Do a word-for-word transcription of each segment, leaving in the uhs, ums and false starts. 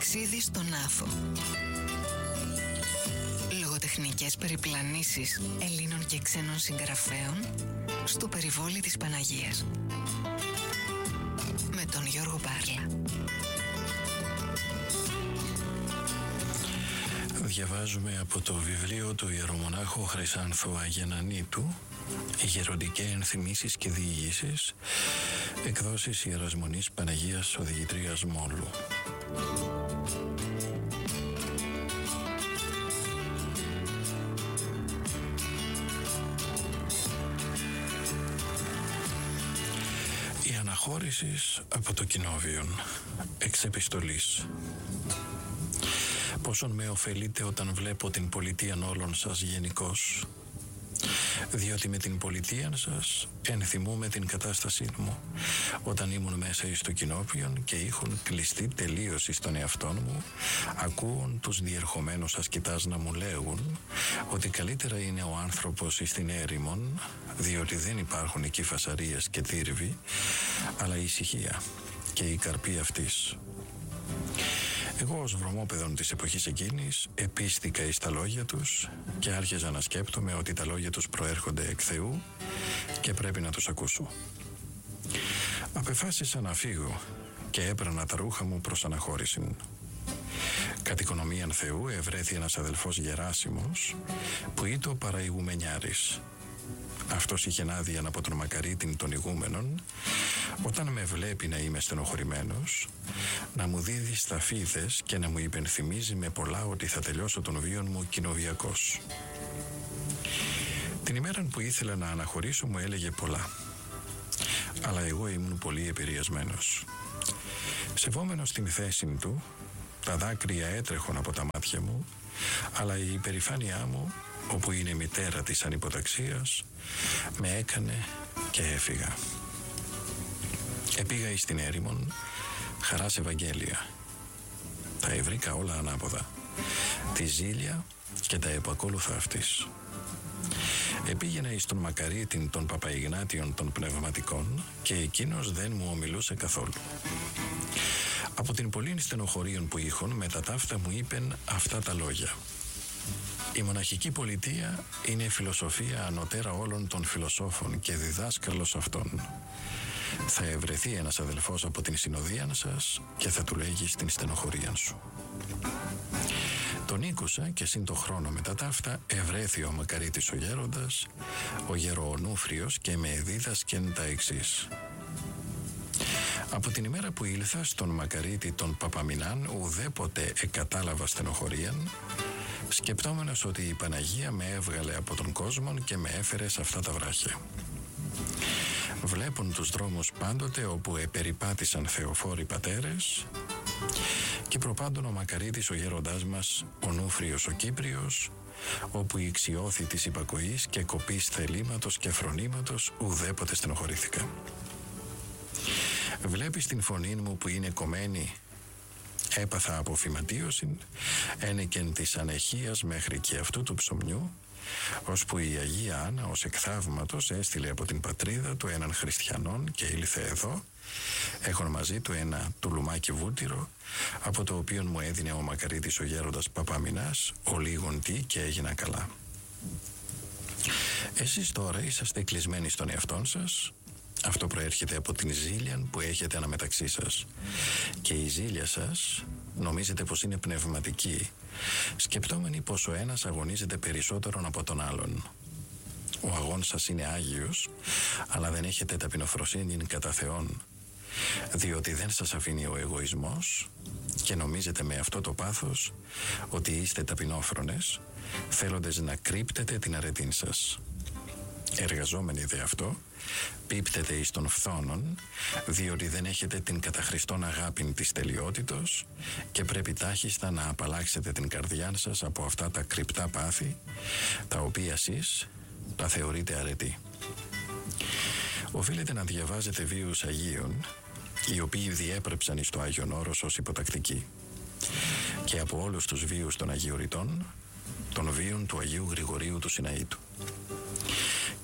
Ταξίδι στον Άφο. Λογοτεχνικές περιπλανήσεις Ελλήνων και ξένων συγγραφέων στο περιβόλι της Παναγίας. Με τον Γιώργο Μπάρλα. Διαβάζουμε από το βιβλίο του ιερομονάχου Χρυσάνθου Αγενανίτου «Γεροντικές ενθυμίσεις και διηγήσεις», εκδόσεις Ιερασμονής Παναγίας Οδηγητρίας Μόλου. Η αναχώρησης από το κοινόβιον, εξ επιστολής. Πόσον με ωφελείτε όταν βλέπω την πολιτείαν όλων σας γενικώς, διότι με την πολιτείαν σας ενθυμούμε την κατάστασή μου όταν ήμουν μέσα εις το κοινόβιον και είχον κλειστεί τελείως εις τον εαυτόν μου, ακούων τους διερχομένους ασκητάς να μου λέγουν ότι καλύτερα είναι ο άνθρωπος εις την έρημον, διότι δεν υπάρχουν εκεί φασαρίες και τύρβοι, αλλά η ησυχία και η καρπή αυτής. Εγώ ως βρωμόπαιδον της εποχής εκείνης επίστηκα εις τα λόγια τους και άρχιζα να σκέπτομαι ότι τα λόγια τους προέρχονται εκ Θεού και πρέπει να τους ακούσω. Απεφάσισα να φύγω και έπαιρνα τα ρούχα μου προς αναχώρηση. Κατ' οικονομίαν Θεού ευρέθη ένας αδελφός Γεράσιμος που ήτο παραηγουμενιάρης. Αυτός είχε άδεια από τον μακαρίτην των ηγούμενων, όταν με βλέπει να είμαι στενοχωρημένος, να μου δίδει σταφίδες και να μου υπενθυμίζει με πολλά ότι θα τελειώσω τον βίον μου κοινοβιακός. Την ημέρα που ήθελα να αναχωρήσω μου έλεγε πολλά, αλλά εγώ ήμουν πολύ επηρεασμένος. Σεβόμενος την θέση του, τα δάκρυα έτρεχαν από τα μάτια μου, αλλά η υπερηφάνειά μου, όπου είναι μητέρα της ανυποταξίας, με έκανε και έφυγα. Επήγα εις την έρημον, χαράς Ευαγγέλια. Τα ευρήκα όλα ανάποδα, τη ζήλια και τα επακόλουθα αυτής. Επήγαινα εις τον μακαρίτην των Παπαϊγνάτιων των πνευματικών και εκείνος δεν μου ομιλούσε καθόλου. Από την πολλήν στενοχωρίων που είχον, με τα ταύτα μου είπεν αυτά τα λόγια. Η μοναχική πολιτεία είναι η φιλοσοφία ανωτέρα όλων των φιλοσόφων και διδάσκαλος αυτών. Θα ευρεθεί ένας αδελφός από την συνοδείαν σας και θα του λέγει στην στενοχωρίαν σου. Τον ήκουσα και συν το χρόνο μετά ταύτα ευρέθη ο μακαρίτης ο γέροντας, ο γεροονούφριος, και με δίδασκεν τα εξής. Από την ημέρα που ήλθα στον μακαρίτη των Παπαμινάν, ουδέποτε εκατάλαβα στενοχωρίαν, σκεπτόμενος ότι η Παναγία με έβγαλε από τον κόσμο και με έφερε σε αυτά τα βράχια. Βλέπουν τους δρόμους πάντοτε όπου επεριπάτησαν θεοφόροι πατέρες και προπάντων ο μακαρίτης ο γέροντάς μας, ο Νούφριος ο Κύπριος, όπου η ηξιώθη της υπακοής και κοπής θελήματος και φρονήματος ουδέποτε στενοχωρήθηκα. Βλέπεις την φωνή μου που είναι κομμένη, έπαθα από φυματίωση, ένεκεν της ανεχίας μέχρι και αυτού του ψωμιού, ώσπου η Αγία Άννα ως εκθαύματος έστειλε από την πατρίδα του έναν χριστιανόν και ήλθε εδώ, έχον μαζί του ένα τουλουμάκι βούτυρο, από το οποίο μου έδινε ο μακαρίτης ο γέροντας Παπαμινάς, ο λίγον τι και έγινα καλά. Εσείς τώρα είσαστε κλεισμένοι στον εαυτόν σας. Αυτό προέρχεται από την ζήλια που έχετε αναμεταξύ σας. Και η ζήλια σας νομίζετε πως είναι πνευματική, σκεπτόμενοι πως ο ένας αγωνίζεται περισσότερον από τον άλλον. Ο αγών σας είναι άγιος, αλλά δεν έχετε ταπεινοφροσύνη κατά Θεόν, διότι δεν σας αφήνει ο εγωισμός και νομίζετε με αυτό το πάθος ότι είστε ταπεινόφρονες, θέλοντες να κρύπτετε την αρετήν σας. Εργαζόμενοι δε αυτό, πίπτετε εις των φθόνων, διότι δεν έχετε την κατά Χριστόν αγάπην της τελειότητος και πρέπει τάχιστα να απαλλάξετε την καρδιά σας από αυτά τα κρυπτά πάθη, τα οποία εσείς τα θεωρείτε αρετή. Οφείλετε να διαβάζετε βίους Αγίων, οι οποίοι διέπρεψαν εις το Άγιον Όρος ως υποτακτικοί, και από όλους τους βίους των Αγιοριτών, των βίων του Αγίου Γρηγορίου του Συναήτου.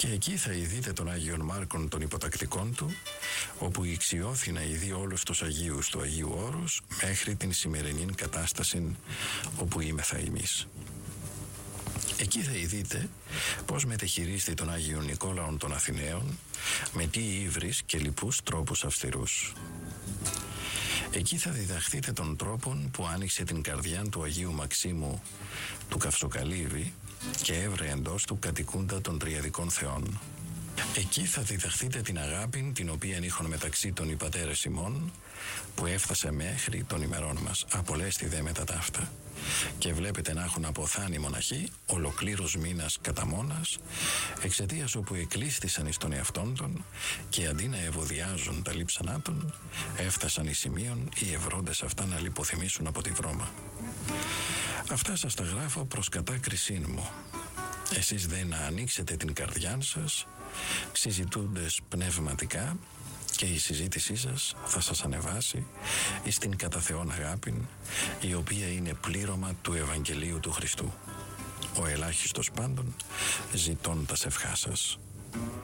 Και εκεί θα ειδείτε τον Άγιον Μάρκον των υποτακτικών του, όπου ηξιώθη να ειδεί όλους τους Αγίους του Αγίου Όρους μέχρι την σημερινή κατάσταση όπου είμεθα εμείς. Εκεί θα ειδείτε πώς μετεχειρίστη τον Άγιον Νικόλαον των Αθηναίων με τι ύβρις και λοιπούς τρόπους αυστηρούς. Εκεί θα διδαχθείτε τον τρόπον που άνοιξε την καρδιά του Αγίου Μαξίμου του Καυσοκαλύβη και έβρε εντός του κατοικούντα των τριαδικών θεών. Εκεί θα διδαχθείτε την αγάπη την οποία είχαν μεταξύ των οι πατέρες ημών, που έφτασε μέχρι των ημερών μας. Απολέστη δε μετά ταύτα. Και βλέπετε να έχουν αποθάνει μοναχοί ολοκλήρους μήνας κατά μόνας, εξαιτίας όπου εκλείστησαν εις τον εαυτόν των, και αντί να ευωδιάζουν τα λείψανά των, έφτασαν εις σημείων οι ευρώντες αυτά να λιποθυμήσουν από τη βρώμα. Αυτά σας τα γράφω προς κατάκρισήν μου. Εσείς δε να ανοίξετε την καρδιά σας, συζητούντες πνευματικά, και η συζήτησή σας θα σας ανεβάσει εις την κατά Θεόν αγάπην, η οποία είναι πλήρωμα του Ευαγγελίου του Χριστού. Ο ελάχιστος πάντων ζητών τας ευχάς σας.